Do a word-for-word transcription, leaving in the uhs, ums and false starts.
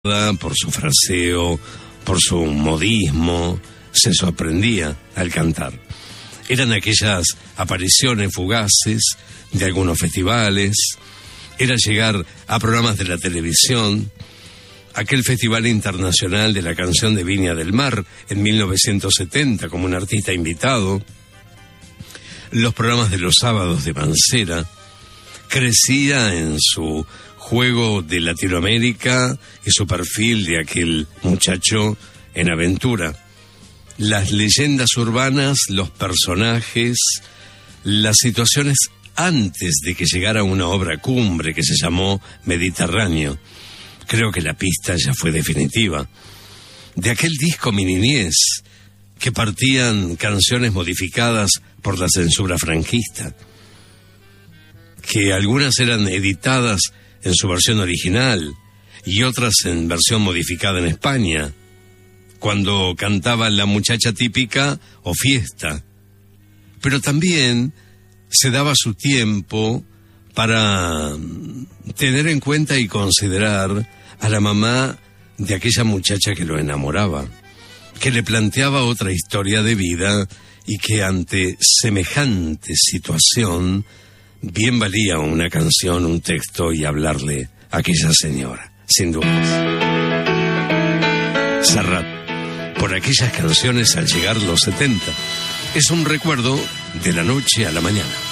por su fraseo, por su modismo, se sorprendía al cantar. Eran aquellas apariciones fugaces de algunos festivales, era llegar a programas de la televisión, aquel Festival Internacional de la Canción de Viña del Mar en mil novecientos setenta como un artista invitado, los programas de los sábados de Mancera. Crecía en su juego de Latinoamérica y su perfil de aquel muchacho en aventura. Las leyendas urbanas, los personajes, las situaciones antes de que llegara una obra cumbre que se llamó Mediterráneo. Creo que la pista ya fue definitiva. De aquel disco Mi Niñez, que partían canciones modificadas por la censura franquista, que algunas eran editadas en su versión original y otras en versión modificada en España, cuando cantaba La Muchacha Típica o Fiesta. Pero también se daba su tiempo para tener en cuenta y considerar a la mamá de aquella muchacha que lo enamoraba, que le planteaba otra historia de vida y que ante semejante situación bien valía una canción, un texto y hablarle a aquella señora, sin dudas. Serrat, por aquellas canciones al llegar los setenta, es un recuerdo de la noche a la mañana.